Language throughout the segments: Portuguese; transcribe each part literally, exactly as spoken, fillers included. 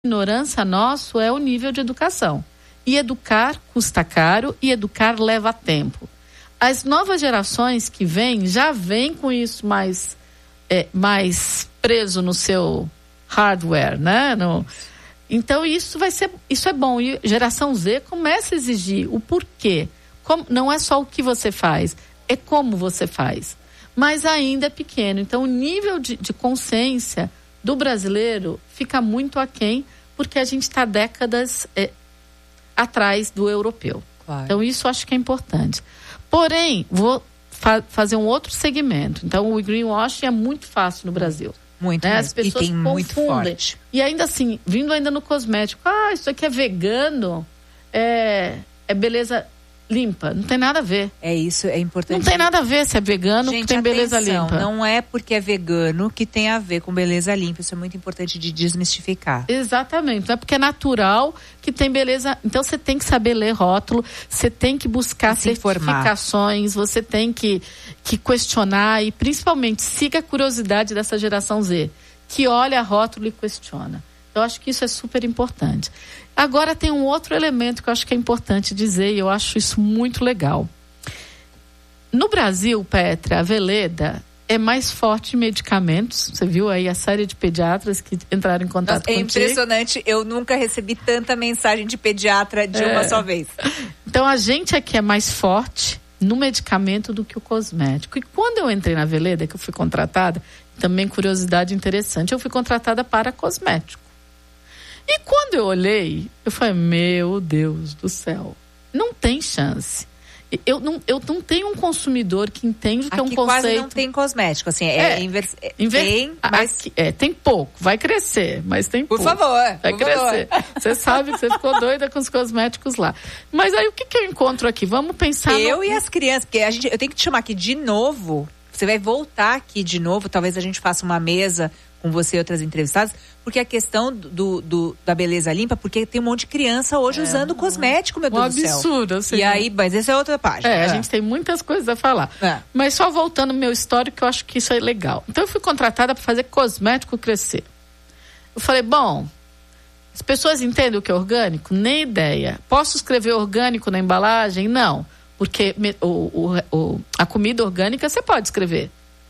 ignorância nosso é o nível de educação. E educar custa caro e educar leva tempo. As novas gerações que vêm já vêm com isso mais, é, mais preso no seu hardware, né? No, então isso vai ser, isso é bom. E geração Z começa a exigir o porquê. Como, não é só o que você faz, é como você faz. Mas ainda é pequeno. Então o nível de, de consciência do brasileiro fica muito aquém, porque a gente está décadas é, atrás do europeu. Claro. Então isso acho que é importante. Porém, vou fa- fazer um outro segmento. Então o greenwashing é muito fácil no Brasil. Muito, né? mesmo. As pessoas e tem confundem. Muito forte. E ainda assim, vindo ainda no cosmético, ah, isso aqui é vegano, é, é beleza limpa. Não tem nada a ver. É isso, é importante. Não tem nada a ver se é vegano, Gente, que tem beleza atenção, limpa. Não é porque é vegano que tem a ver com beleza limpa. Isso é muito importante de desmistificar. Exatamente. Não é porque é natural que tem beleza. Então você tem que saber ler rótulo, você tem que buscar se certificações, informar. Você tem que, que questionar e principalmente siga a curiosidade dessa geração Z, que olha rótulo e questiona. Eu acho que isso é super importante. Agora tem um outro elemento que eu acho que é importante dizer, e eu acho isso muito legal. No Brasil, Petra, a Veleda é mais forte em medicamentos. Você viu aí a série de pediatras que entraram em contato Nossa, é contigo? É impressionante, eu nunca recebi tanta mensagem de pediatra de é. uma só vez. Então a gente aqui é mais forte no medicamento do que o cosmético. E quando eu entrei na Veleda, que eu fui contratada, também curiosidade interessante, eu fui contratada para cosmético. E quando eu olhei, eu falei, meu Deus do céu, não tem chance. Eu não, eu não tenho um consumidor que entende o que aqui é um conceito... quase não tem cosmético, assim, é, é, inver... inver... tem, mas... Aqui, é, tem pouco, vai crescer, mas tem por pouco. Favor, vai por crescer. favor. Você sabe que você ficou doida com os cosméticos lá. Mas aí o que, que eu encontro aqui? Vamos pensar... Eu no... e as crianças, porque a gente, eu tenho que te chamar aqui de novo, você vai voltar aqui de novo, talvez a gente faça uma mesa com você e outras entrevistadas, porque a questão do, do, da beleza limpa, porque tem um monte de criança hoje é, usando cosmético, meu Deus um do céu. absurdo, assim. E aí, mas essa é outra página. É, é, a gente tem muitas coisas a falar. É. Mas só voltando ao meu histórico, que eu acho que isso é legal. Então eu fui contratada para fazer cosmético crescer. Eu falei, bom, as pessoas entendem o que é orgânico? Nem ideia. Posso escrever orgânico na embalagem? Não. Porque o, o, o, a comida orgânica você pode escrever.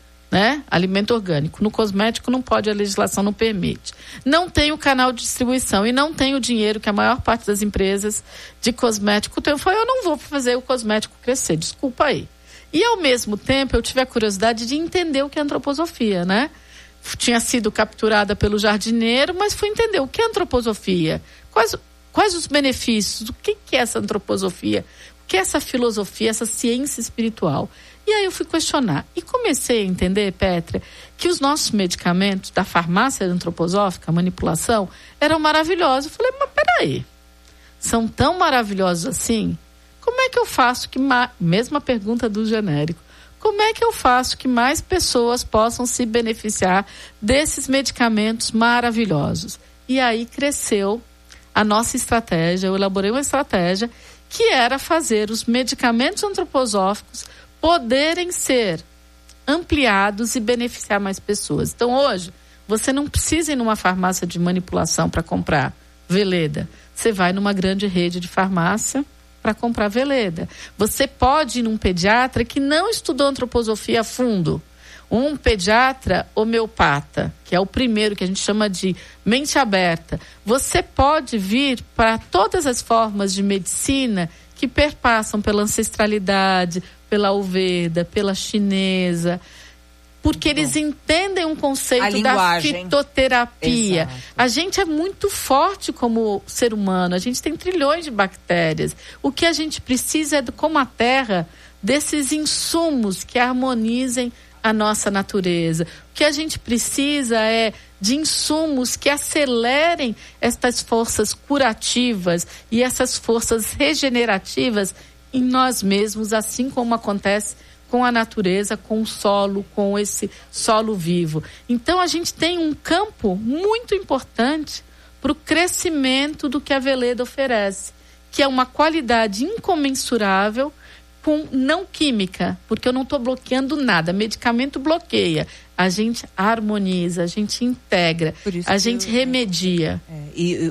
Né? Alimento orgânico. No cosmético não pode, a legislação não permite. Não tem o canal de distribuição e não tem o dinheiro que a maior parte das empresas de cosmético tem. Eu falei, eu não vou fazer o cosmético crescer, desculpa aí. E ao mesmo tempo eu tive a curiosidade de entender o que é antroposofia, né? Tinha sido capturada pelo jardineiro, mas fui entender o que é antroposofia, quais, quais os benefícios, o que, que é essa antroposofia, o que é essa filosofia, essa ciência espiritual. E aí eu fui questionar e comecei a entender, Petra, que os nossos medicamentos da farmácia antroposófica, a manipulação, eram maravilhosos. Eu falei, mas peraí, são tão maravilhosos assim? Como é que eu faço que, ma... mesma pergunta do genérico, como é que eu faço que mais pessoas possam se beneficiar desses medicamentos maravilhosos? E aí cresceu a nossa estratégia, eu elaborei uma estratégia que era fazer os medicamentos antroposóficos poderem ser ampliados e beneficiar mais pessoas. Então hoje, você não precisa ir numa farmácia de manipulação para comprar Veleda. Você vai numa grande rede de farmácia para comprar Veleda. Você pode ir num pediatra que não estudou antroposofia a fundo. Um pediatra homeopata, que é o primeiro que a gente chama de mente aberta. Você pode vir para todas as formas de medicina que perpassam pela ancestralidade, pela Ayurveda, pela chinesa, porque Bom. eles entendem um conceito da fitoterapia. Exato. A gente é muito forte como ser humano, a gente tem trilhões de bactérias. O que a gente precisa é, como a terra, desses insumos que harmonizem a nossa natureza. O que a gente precisa é de insumos que acelerem estas forças curativas e essas forças regenerativas em nós mesmos, assim como acontece com a natureza, com o solo, com esse solo vivo. Então a gente tem um campo muito importante para o crescimento do que a Veleda oferece, que é uma qualidade incomensurável com não química, porque eu não estou bloqueando nada. Medicamento bloqueia. A gente harmoniza, a gente integra, a gente eu... remedia. É, e